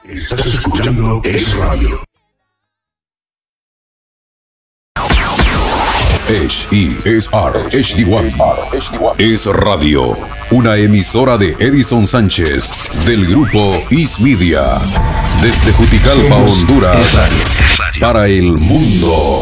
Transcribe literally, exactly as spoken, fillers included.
Estás escuchando Es Radio. H E S R H D uno Es Radio, una emisora de Edison Sánchez del grupo Is Media, desde Juticalpa, Honduras, para el mundo.